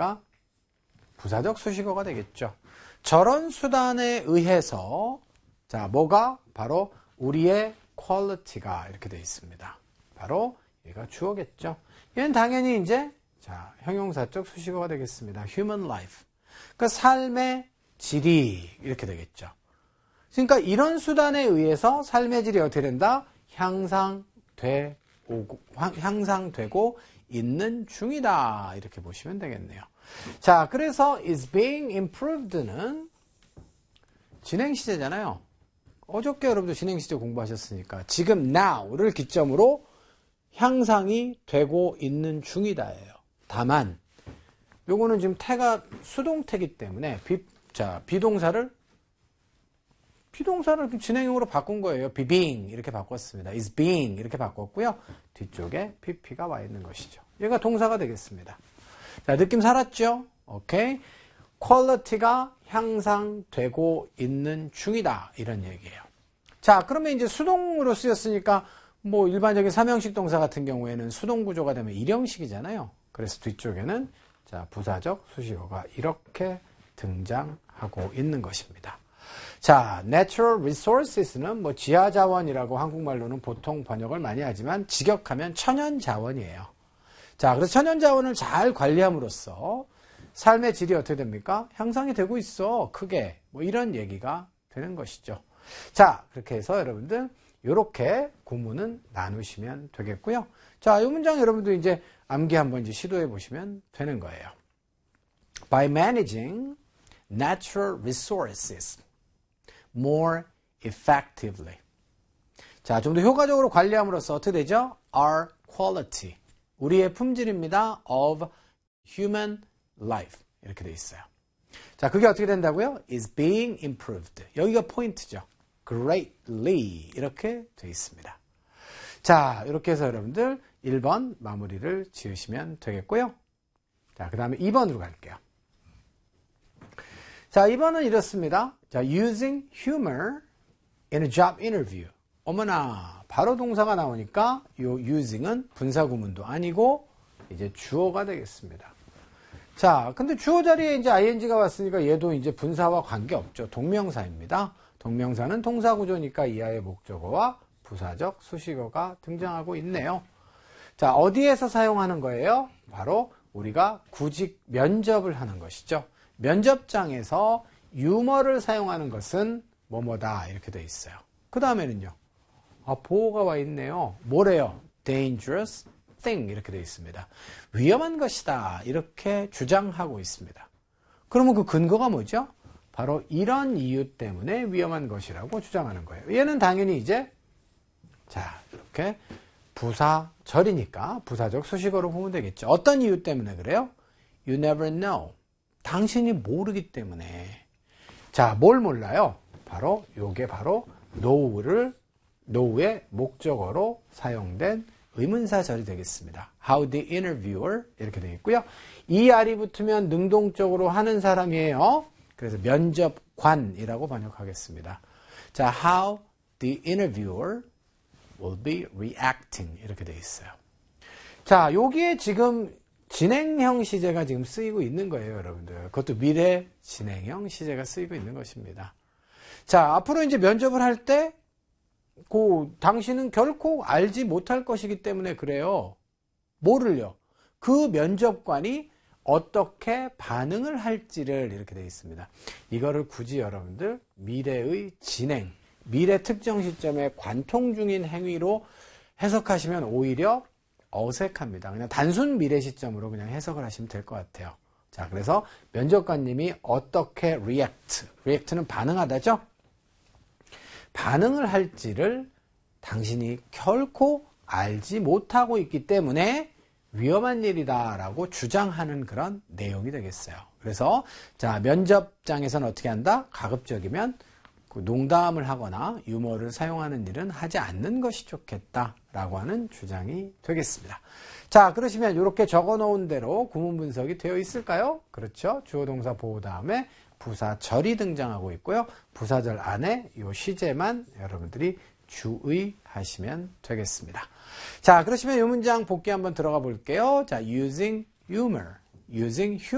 됩니까? 부사적 수식어가 되겠죠. 저런 수단에 의해서 자, 뭐가? 바로 우리의 quality가 이렇게 되어 있습니다. 바로 얘가 주어겠죠. 얘는 당연히 이제 자, 형용사적 수식어가 되겠습니다. human life. 그러니까 삶의 질이 이렇게 되겠죠. 그러니까 이런 수단에 의해서 삶의 질이 어떻게 된다? 향상되고 있는 중이다. 이렇게 보시면 되겠네요. 자, 그래서 is being improved는 진행 시제잖아요. 어저께 여러분들 진행 시제 공부하셨으니까 지금 now를 기점으로 향상이 되고 있는 중이다예요. 다만 요거는 지금 태가 수동태이기 때문에 비동사를 진행형으로 바꾼 거예요. be being 이렇게 바꿨습니다. is being 이렇게 바꿨고요. 뒤쪽에 pp가 와 있는 것이죠. 얘가 동사가 되겠습니다. 자, 느낌 살았죠? 오케이. quality가 향상되고 있는 중이다. 이런 얘기예요. 자, 그러면 이제 수동으로 쓰였으니까 뭐 일반적인 삼형식 동사 같은 경우에는 수동 구조가 되면 일형식이잖아요. 그래서 뒤쪽에는 자, 부사적 수식어가 이렇게 등장하고 있는 것입니다. 자, natural resources는 뭐 지하자원이라고 한국말로는 보통 번역을 많이 하지만 직역하면 천연자원이에요. 자, 그래서 천연자원을 잘 관리함으로써 삶의 질이 어떻게 됩니까? 향상이 되고 있어. 크게. 뭐 이런 얘기가 되는 것이죠. 자, 그렇게 해서 여러분들 이렇게 구문은 나누시면 되겠고요. 자, 이 문장 여러분들 이제 암기 한번 이제 시도해 보시면 되는 거예요. By managing natural resources more effectively. 자, 좀 더 효과적으로 관리함으로써 어떻게 되죠? Our quality. 우리의 품질입니다. Of human life. 이렇게 되어 있어요. 자, 그게 어떻게 된다고요? is being improved. 여기가 포인트죠. greatly. 이렇게 되어 있습니다. 자, 이렇게 해서 여러분들 1번 마무리를 지으시면 되겠고요. 자, 그 다음에 2번으로 갈게요. 자, 2번은 이렇습니다. 자, using humor in a job interview. 어머나, 바로 동사가 나오니까 이 using은 분사구문도 아니고 이제 주어가 되겠습니다. 자, 근데 주어 자리에 이제 ing가 왔으니까 얘도 이제 분사와 관계없죠. 동명사입니다. 동명사는 동사구조니까 이하의 목적어와 부사적 수식어가 등장하고 있네요. 자, 어디에서 사용하는 거예요? 바로 우리가 구직 면접을 하는 것이죠. 면접장에서 유머를 사용하는 것은 뭐뭐다 이렇게 되어 있어요. 그 다음에는요. 보호가 와 있네요. 뭐래요? dangerous thing 이렇게 되어 있습니다. 위험한 것이다 이렇게 주장하고 있습니다. 그러면 그 근거가 뭐죠? 바로 이런 이유 때문에 위험한 것이라고 주장하는 거예요. 얘는 당연히 이제 자, 이렇게 부사절이니까 부사적 수식어로 보면 되겠죠. 어떤 이유 때문에 그래요? You never know. 당신이 모르기 때문에. 자, 뭘 몰라요? 바로 요게 바로 know의 목적어로 사용된 의문사절이 되겠습니다. How the interviewer 이렇게 되어 있고요. ER이 붙으면 능동적으로 하는 사람이에요. 그래서 면접관이라고 번역하겠습니다. 자, how the interviewer will be reacting 이렇게 되어 있어요. 자, 여기에 지금 진행형 시제가 지금 쓰이고 있는 거예요, 여러분들. 그것도 미래 진행형 시제가 쓰이고 있는 것입니다. 자, 앞으로 이제 면접을 할 때, 당신은 결코 알지 못할 것이기 때문에 그래요. 뭐를요? 그 면접관이 어떻게 반응을 할지를 이렇게 되어 있습니다. 이거를 굳이 여러분들 미래의 진행, 미래 특정 시점에 관통 중인 행위로 해석하시면 오히려 어색합니다. 그냥 단순 미래 시점으로 그냥 해석을 하시면 될 것 같아요. 자, 그래서 면접관님이 어떻게 react는 반응하다죠? 반응을 할지를 당신이 결코 알지 못하고 있기 때문에 위험한 일이다라고 주장하는 그런 내용이 되겠어요. 그래서 자, 면접장에서는 어떻게 한다? 가급적이면 농담을 하거나 유머를 사용하는 일은 하지 않는 것이 좋겠다라고 하는 주장이 되겠습니다. 자, 그러시면 이렇게 적어놓은 대로 구문 분석이 되어 있을까요? 그렇죠. 주어 동사 보호 다음에 부사절이 등장하고 있고요. 부사절 안에 이 시제만 여러분들이 주의하시면 되겠습니다. 자, 그러시면 이 문장 복귀 한번 들어가 볼게요. 자, using humor.